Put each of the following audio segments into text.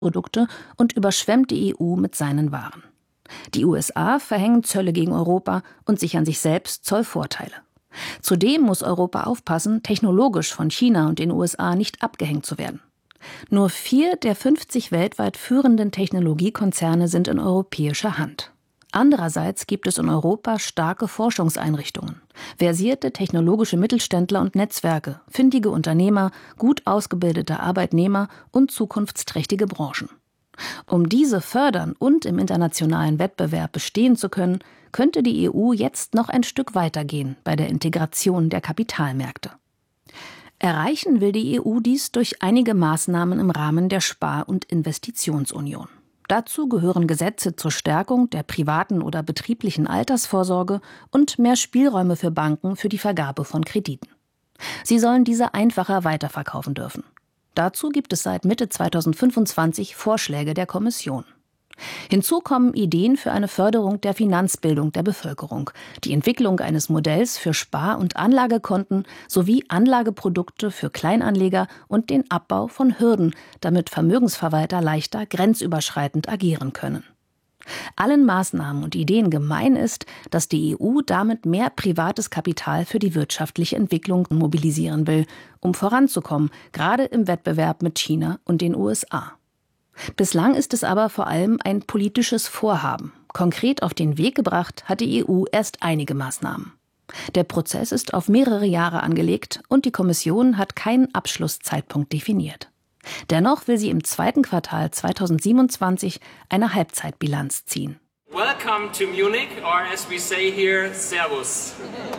Produkte und überschwemmt die EU mit seinen Waren. Die USA verhängen Zölle gegen Europa und sichern sich selbst Zollvorteile. Zudem muss Europa aufpassen, technologisch von China und den USA nicht abgehängt zu werden. Nur 4 der 50 weltweit führenden Technologiekonzerne sind in europäischer Hand. Andererseits gibt es in Europa starke Forschungseinrichtungen, versierte technologische Mittelständler und Netzwerke, findige Unternehmer, gut ausgebildete Arbeitnehmer und zukunftsträchtige Branchen. Um diese fördern und im internationalen Wettbewerb bestehen zu können, könnte die EU jetzt noch ein Stück weitergehen bei der Integration der Kapitalmärkte. Erreichen will die EU dies durch einige Maßnahmen im Rahmen der Spar- und Investitionsunion. Dazu gehören Gesetze zur Stärkung der privaten oder betrieblichen Altersvorsorge und mehr Spielräume für Banken für die Vergabe von Krediten. Sie sollen diese einfacher weiterverkaufen dürfen. Dazu gibt es seit Mitte 2025 Vorschläge der Kommission. Hinzu kommen Ideen für eine Förderung der Finanzbildung der Bevölkerung, die Entwicklung eines Modells für Spar- und Anlagekonten sowie Anlageprodukte für Kleinanleger und den Abbau von Hürden, damit Vermögensverwalter leichter grenzüberschreitend agieren können. Allen Maßnahmen und Ideen gemein ist, dass die EU damit mehr privates Kapital für die wirtschaftliche Entwicklung mobilisieren will, um voranzukommen, gerade im Wettbewerb mit China und den USA. Bislang ist es aber vor allem ein politisches Vorhaben. Konkret auf den Weg gebracht hat die EU erst einige Maßnahmen. Der Prozess ist auf mehrere Jahre angelegt und die Kommission hat keinen Abschlusszeitpunkt definiert. Dennoch will sie im 2. Quartal 2027 eine Halbzeitbilanz ziehen. Welcome to Munich, or as we say here, Servus,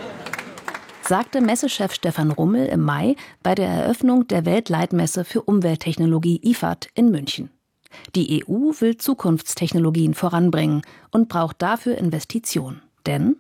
sagte Messechef Stefan Rummel im Mai bei der Eröffnung der Weltleitmesse für Umwelttechnologie IFAD in München. Die EU will Zukunftstechnologien voranbringen und braucht dafür Investitionen. Denn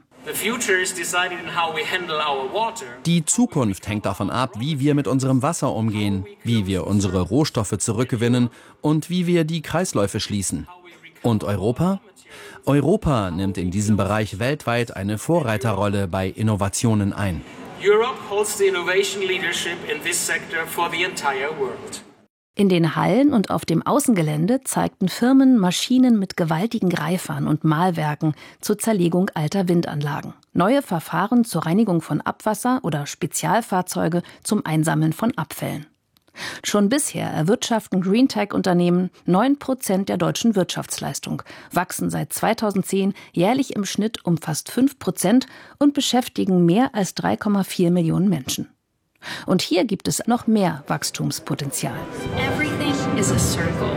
die Zukunft hängt davon ab, wie wir mit unserem Wasser umgehen, wie wir unsere Rohstoffe zurückgewinnen und wie wir die Kreisläufe schließen. Und Europa? Europa nimmt in diesem Bereich weltweit eine Vorreiterrolle bei Innovationen ein. Europe holds the innovation leadership in this sector for the entire world. In den Hallen und auf dem Außengelände zeigten Firmen Maschinen mit gewaltigen Greifern und Mahlwerken zur Zerlegung alter Windanlagen, neue Verfahren zur Reinigung von Abwasser oder Spezialfahrzeuge zum Einsammeln von Abfällen. Schon bisher erwirtschaften Greentech-Unternehmen 9% der deutschen Wirtschaftsleistung, wachsen seit 2010 jährlich im Schnitt um fast 5% und beschäftigen mehr als 3,4 Millionen Menschen. Und hier gibt es noch mehr Wachstumspotenzial. Everything is a circle.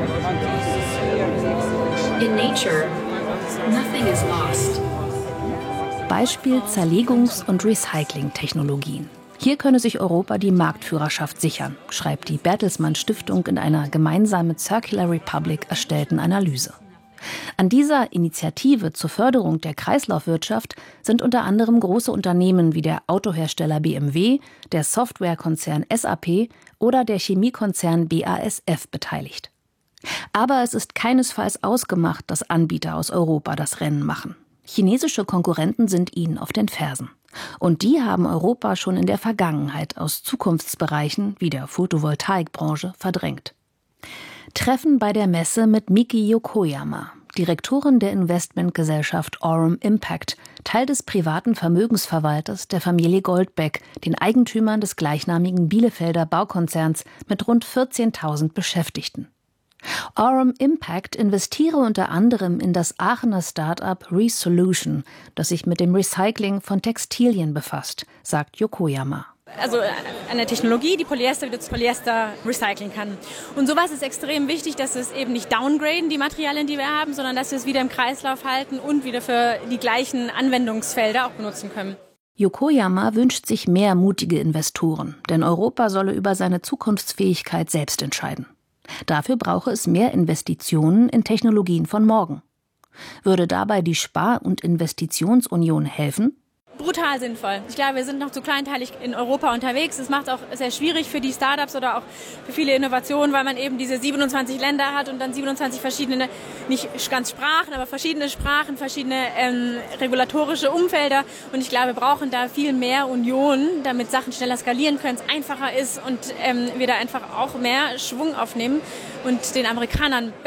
In nature, nothing is lost. Beispiel Zerlegungs- und Recycling-Technologien. Hier könne sich Europa die Marktführerschaft sichern, schreibt die Bertelsmann Stiftung in einer gemeinsam mit Circular Republic erstellten Analyse. An dieser Initiative zur Förderung der Kreislaufwirtschaft sind unter anderem große Unternehmen wie der Autohersteller BMW, der Softwarekonzern SAP oder der Chemiekonzern BASF beteiligt. Aber es ist keinesfalls ausgemacht, dass Anbieter aus Europa das Rennen machen. Chinesische Konkurrenten sind ihnen auf den Fersen. Und die haben Europa schon in der Vergangenheit aus Zukunftsbereichen wie der Photovoltaikbranche verdrängt. Treffen bei der Messe mit Miki Yokoyama, Direktorin der Investmentgesellschaft Aurum Impact, Teil des privaten Vermögensverwalters der Familie Goldbeck, den Eigentümern des gleichnamigen Bielefelder Baukonzerns mit rund 14.000 Beschäftigten. Aurum Impact investiere unter anderem in das Aachener Start-up Resolution, das sich mit dem Recycling von Textilien befasst, sagt Yokoyama. Also eine Technologie, die Polyester wieder zu Polyester recyceln kann. Und sowas ist extrem wichtig, dass wir es eben nicht downgraden, die Materialien, die wir haben, sondern dass wir es wieder im Kreislauf halten und wieder für die gleichen Anwendungsfelder auch benutzen können. Yokoyama wünscht sich mehr mutige Investoren, denn Europa solle über seine Zukunftsfähigkeit selbst entscheiden. Dafür brauche es mehr Investitionen in Technologien von morgen. Würde dabei die Spar- und Investitionsunion helfen? Brutal sinnvoll. Ich glaube, wir sind noch zu kleinteilig in Europa unterwegs. Es macht auch sehr schwierig für die Startups oder auch für viele Innovationen, weil man eben diese 27 Länder hat und dann 27 verschiedene, nicht ganz Sprachen, aber verschiedene Sprachen, verschiedene regulatorische Umfelder. Und ich glaube, wir brauchen da viel mehr Union, damit Sachen schneller skalieren können, es einfacher ist und wir da einfach auch mehr Schwung aufnehmen und den Amerikanern